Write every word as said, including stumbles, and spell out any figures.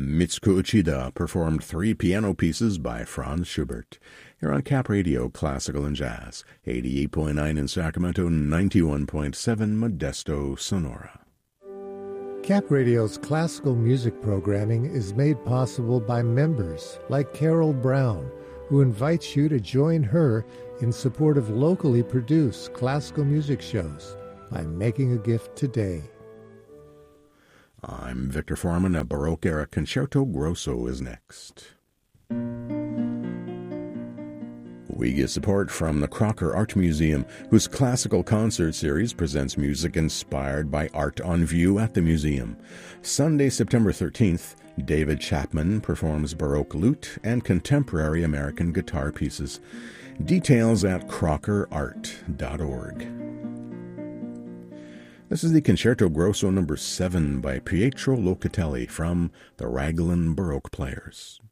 Mitsuko Uchida performed three piano pieces by Franz Schubert. Here on Cap Radio Classical and Jazz, eighty-eight point nine in Sacramento, ninety-one point seven Modesto, Sonora. Cap Radio's classical music programming is made possible by members like Carol Brown, who invites you to join her in support of locally produced classical music shows by making a gift today. I'm Victor Foreman. A Baroque-era Concerto Grosso is next. We get support from the Crocker Art Museum, whose classical concert series presents music inspired by art on view at the museum. Sunday, September thirteenth, David Chapman performs Baroque lute and contemporary American guitar pieces. Details at crocker art dot org. This is the Concerto Grosso number seven by Pietro Locatelli from the Raglan Baroque Players.